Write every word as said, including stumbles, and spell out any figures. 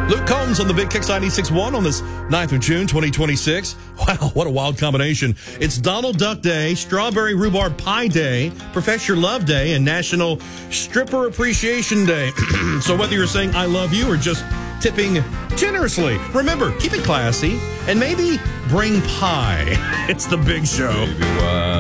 Luke Combs on the Big Kicks ninety-six point one on this ninth of June, twenty twenty-six. Wow, what a wild combination. It's Donald Duck Day, Strawberry Rhubarb Pie Day, Profess Your Love Day, and National Stripper Appreciation Day. So whether you're saying I love you or just tipping generously, remember, keep it classy and maybe bring pie. It's the Big Show. Baby, why?